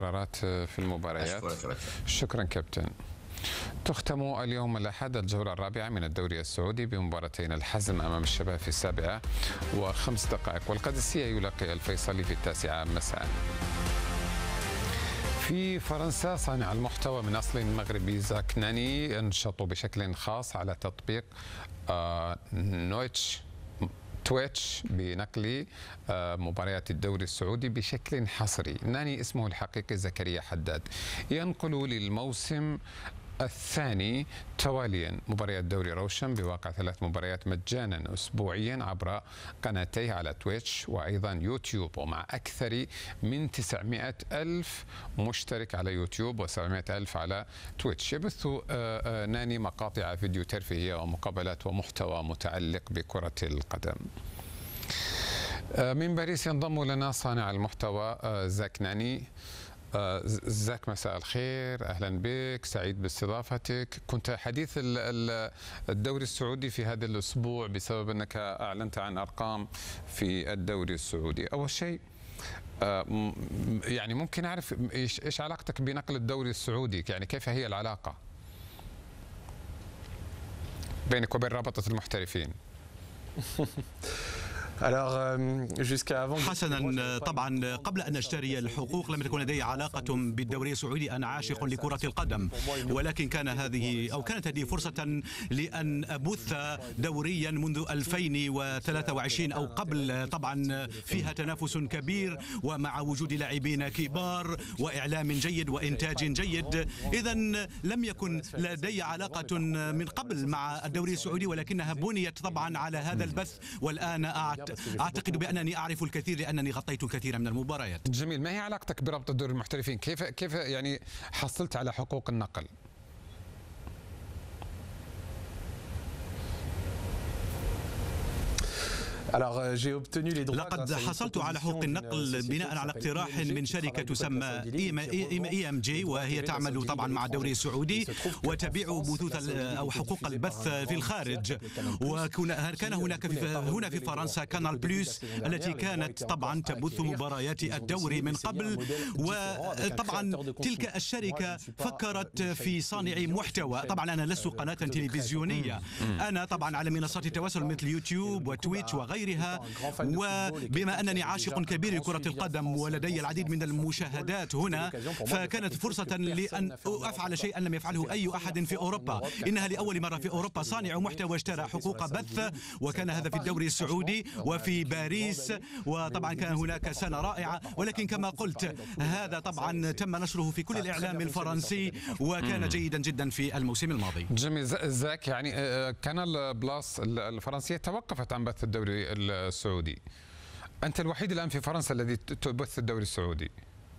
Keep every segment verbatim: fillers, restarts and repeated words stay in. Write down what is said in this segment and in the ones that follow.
قرارات في المباريات. شكرا كابتن. تختم اليوم الأحد الجولة الرابعة من الدوري السعودي بمباراتين الحزم أمام الشباب في السابعة وخمس دقائق، والقادسية يلاقي الفيصلي في التاسعة مساء. في فرنسا صانع المحتوى من أصل مغربي زاك ناني انشطوا بشكل خاص على تطبيق آه نويتش تويتش بنقل مباريات الدوري السعودي بشكل حصري. ناني اسمه الحقيقي زكريا حداد ينقل للموسم الثاني تواليا مباريات دوري روشن بواقع ثلاث مباريات مجانا أسبوعيا عبر قناتيه على تويتش وأيضا يوتيوب، ومع أكثر من تسعمائة ألف مشترك على يوتيوب وسبعمائة ألف على تويتش. يبث ناني مقاطع فيديو ترفيهية ومقابلات ومحتوى متعلق بكرة القدم. من باريس ينضم لنا صانع المحتوى زاك ناني. زاك مساء الخير، أهلا بك، سعيد باستضافتك. كنت حديث الدوري السعودي في هذا الأسبوع بسبب أنك أعلنت عن أرقام في الدوري السعودي. أول شيء يعني ممكن أعرف إيش إيش علاقتك بنقل الدوري السعودي، يعني كيف هي العلاقة بينك وبين رابطة المحترفين؟ حسنا، طبعا قبل أن أشتري الحقوق لم تكن لدي علاقة بالدوري السعودي. أنا عاشق لكرة القدم، ولكن كان هذه أو كانت هذه فرصة لأن أبث دوريا منذ ألفين وثلاثة وعشرين أو قبل. طبعا فيها تنافس كبير ومع وجود لاعبين كبار وإعلام جيد وإنتاج جيد. إذا لم يكن لدي علاقة من قبل مع الدوري السعودي، ولكنها بنيت طبعا على هذا البث. والآن أعتقد بأنني أعرف الكثير لأنني غطيت الكثير من المباريات. جميل. ما هي علاقتك برابطة دوري المحترفين؟ كيف كيف يعني حصلت على حقوق النقل؟ لقد حصلت على حقوق النقل بناء على اقتراح من شركة تسمى اي ام جي، وهي تعمل طبعا مع الدوري السعودي وتبيع بثوث او حقوق البث في الخارج. وكان هناك هنا في فرنسا كانال بلوس التي كانت طبعا تبث مباريات الدوري من قبل. وطبعا تلك الشركة فكرت في صانع محتوى. طبعا أنا لست قناة تلفزيونية، أنا طبعا على منصات التواصل مثل يوتيوب وتويتش وغيرها. وبما أنني عاشق كبير لكرة القدم ولدي العديد من المشاهدات هنا، فكانت فرصة لأن أفعل شيئا لم يفعله أي أحد في أوروبا. إنها لأول مرة في أوروبا صانع محتوى اشترى حقوق بث، وكان هذا في الدوري السعودي وفي باريس. وطبعا كان هناك سنة رائعة، ولكن كما قلت هذا طبعا تم نشره في كل الإعلام الفرنسي وكان جيدا جدا في الموسم الماضي. جميل. زاك، يعني كانال بلاس الفرنسية توقفت عن بث الدوري السعودي. أنت الوحيد الآن في فرنسا الذي تبث الدوري السعودي.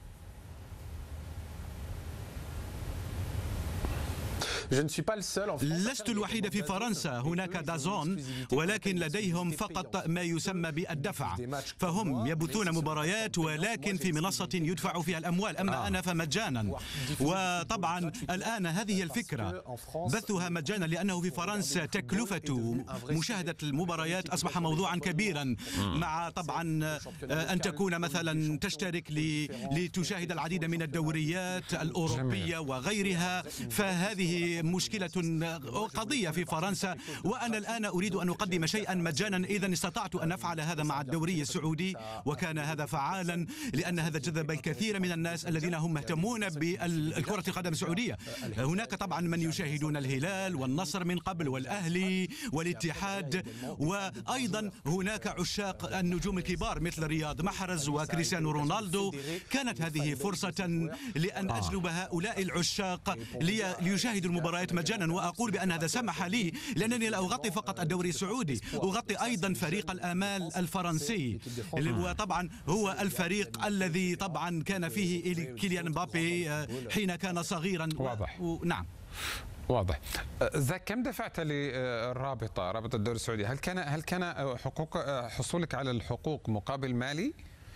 لست الوحيد في فرنسا، هناك دازون، ولكن لديهم فقط ما يسمى بالدفع، فهم يبثون مباريات ولكن في منصة يدفع فيها الأموال. أما أنا فمجانا. وطبعا الآن هذه الفكرة بثها مجانا، لأنه في فرنسا تكلفة مشاهدة المباريات أصبح موضوعا كبيرا، مع طبعا أن تكون مثلا تشترك لتشاهد العديد من الدوريات الأوروبية وغيرها. فهذه مشكلة قضية في فرنسا، وأنا الآن أريد أن أقدم شيئا مجانا. إذا استطعت أن أفعل هذا مع الدوري السعودي، وكان هذا فعالا لأن هذا جذب الكثير من الناس الذين هم مهتمون بالكرة القدم السعودية. هناك طبعا من يشاهدون الهلال والنصر من قبل والأهلي والاتحاد، وأيضا هناك عشاق النجوم الكبار مثل رياض محرز وكريستيانو رونالدو. كانت هذه فرصة لأن أجلب هؤلاء العشاق ليشاهدوا المباريات مجانا. وأقول بأن هذا سمح لي لأنني لا أغطي فقط الدوري السعودي، أغطي أيضا فريق الآمال الفرنسي، وطبعا هو الفريق الذي طبعا كان فيه كيليان مبابي حين كان صغيرا. واضح. و... نعم واضح. زاك، كم دفعت للرابطة رابطة الدوري السعودي؟ هل كان هل كان حقوق حصولك على الحقوق مقابل مالي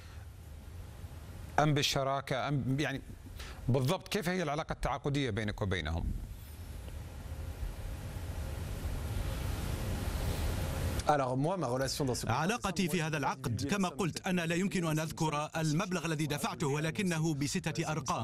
أم بالشراكة أم يعني بالضبط كيف هي العلاقة التعاقدية بينك وبينهم؟ علاقتي في هذا العقد كما قلت أنا لا يمكن أن أذكر المبلغ الذي دفعته، ولكنه بستة أرقام.